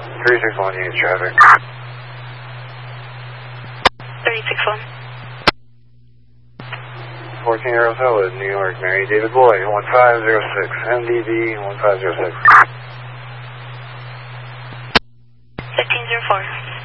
361 unit traffic. 361. 14 Air Hotel with New York, Mary David Boy, 1506, MDB 1506. 1504.